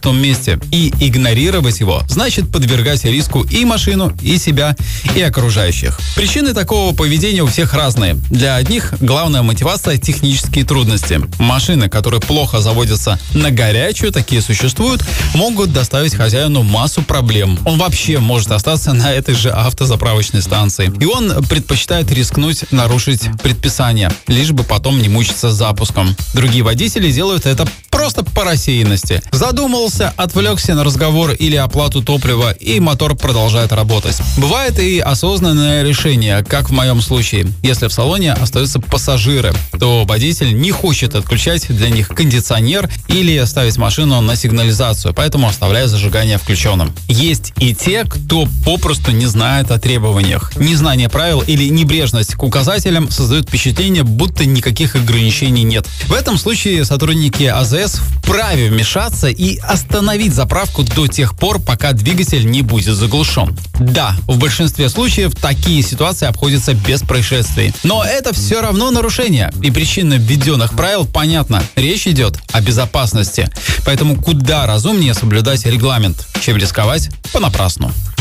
пустом месте. И игнорировать его значит подвергать риску и машину, и себя, и окружающих. Причины такого поведения у всех разные. Для одних главная мотивация – технические трудности. Машины, которые плохо заводятся на горячую, такие существуют, могут доставить хозяину массу проблем. Он вообще может остаться на этой же автозаправочной станции. И он предпочитает рискнуть нарушить предписание, лишь бы потом не мучиться с запуском. Другие водители делают это просто по рассеянности. Задумался, отвлекся на разговор или оплату топлива, и мотор продолжает работать. Бывает и осознанное решение, как в моем случае. Если в салоне остаются пассажиры, то водитель не хочет отключать для них кондиционер или ставить машину на сигнализацию, поэтому оставляет зажигание включенным. Есть и те, кто попросту не знает о требованиях. Незнание правил или небрежность к указателям создают впечатление, будто никаких ограничений нет. В этом случае сотрудники АЗС вправе вмешаться и остановить заправку до тех пор, пока двигатель не будет заглушен. Да, в большинстве случаев такие ситуации обходятся без происшествий. Но это все равно нарушение. И причина введенных правил понятна. Речь идет о безопасности. Поэтому куда разумнее соблюдать регламент, чем рисковать понапрасну.